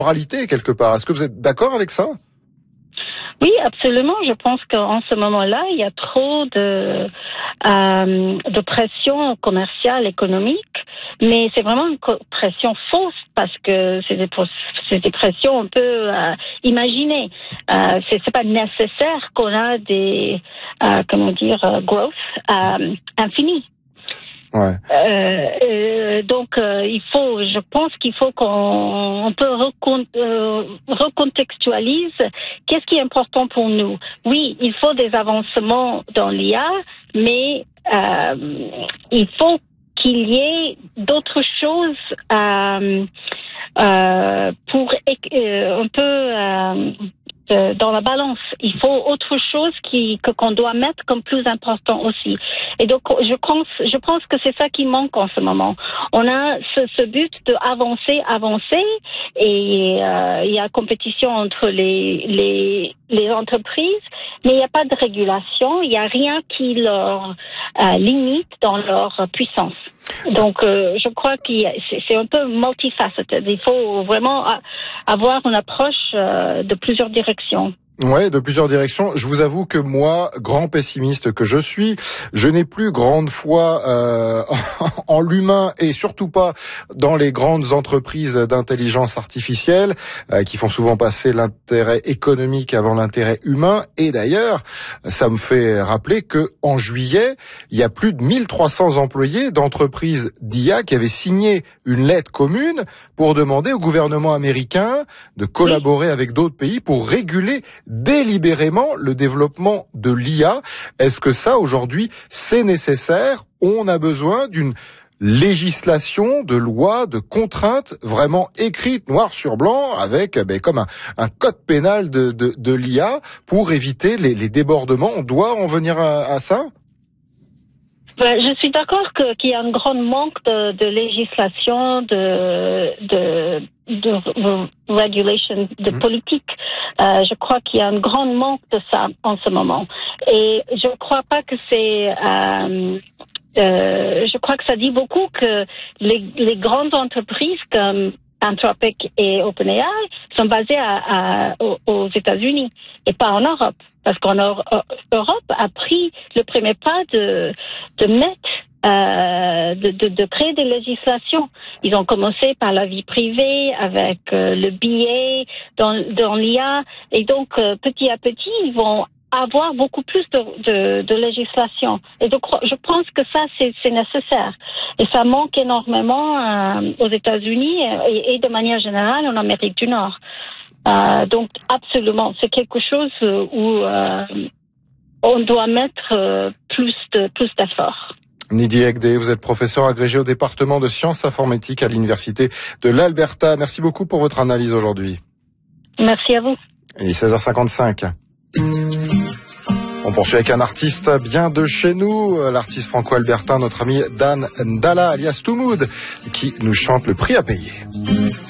moralité quelque part. Est-ce que vous êtes d'accord avec ça? Oui, absolument. Je pense qu'en ce moment-là, il y a trop de pression commerciale, économique, mais c'est vraiment une pression fausse parce que c'est des pressions un peu imaginées. C'est pas nécessaire qu'on a des growth infini. Ouais. Je pense qu'il faut qu'on peut recontextualise qu'est-ce qui est important pour nous. Oui, il faut des avancements dans l'IA, mais il faut qu'il y ait d'autres choses pour un peu dans la balance. Il faut autre chose qu'on doit mettre comme plus important aussi. Et donc, je pense que c'est ça qui manque en ce moment. On a ce but de avancer, et il y a compétition entre les entreprises, mais il n'y a pas de régulation, il n'y a rien qui leur limite dans leur puissance. Donc, je crois que c'est un peu multifaceted. Il faut vraiment avoir une approche de plusieurs directions. Ouais, de plusieurs directions. Je vous avoue que moi, grand pessimiste que je suis, je n'ai plus grande foi en l'humain et surtout pas dans les grandes entreprises d'intelligence artificielle qui font souvent passer l'intérêt économique avant l'intérêt humain. Et d'ailleurs, ça me fait rappeler que en juillet, il y a plus de 1300 employés d'entreprises d'IA qui avaient signé une lettre commune pour demander au gouvernement américain de collaborer avec d'autres pays pour réguler délibérément le développement de l'IA. Est-ce que ça, aujourd'hui, c'est nécessaire? On a besoin d'une législation, de lois, de contraintes vraiment écrites noir sur blanc avec comme un code pénal de l'IA pour éviter les débordements. On doit en venir à ça? Je suis d'accord qu'il y a un grand manque de législation, de regulation, de politique. Je crois qu'il y a un grand manque de ça en ce moment. Et je crois pas que c'est... je crois que ça dit beaucoup que les grandes entreprises comme Anthropic et OpenAI sont basées aux États-Unis et pas en Europe. Parce qu'en Europe a pris le premier pas de créer des législations. Ils ont commencé par la vie privée avec le BA dans l'IA et donc petit à petit ils vont avoir beaucoup plus de législation. Et donc, je pense que ça, c'est nécessaire. Et ça manque énormément aux États-Unis et de manière générale en Amérique du Nord. Donc, absolument, c'est quelque chose où on doit mettre plus d'efforts. Nidhi Egde, vous êtes professeur agrégé au département de sciences informatiques à l'Université de l'Alberta. Merci beaucoup pour votre analyse aujourd'hui. Merci à vous. Il est 16h55. On poursuit avec un artiste bien de chez nous, l'artiste franco-albertain, notre ami Dan Ndala, alias Toumoud, qui nous chante Le prix à payer.